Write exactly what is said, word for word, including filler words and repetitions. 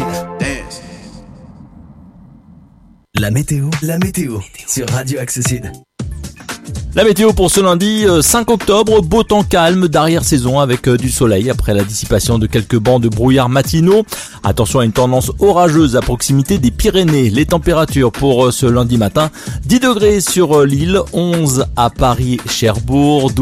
Accessile. La météo, la météo, sur Radio Accessile. La météo pour ce lundi cinq octobre, beau temps calme d'arrière-saison avec du soleil après la dissipation de quelques bancs de brouillard matinaux. Attention à une tendance orageuse à proximité des Pyrénées. Les températures pour ce lundi matin, dix degrés sur l'île, onze à Paris, Cherbourg,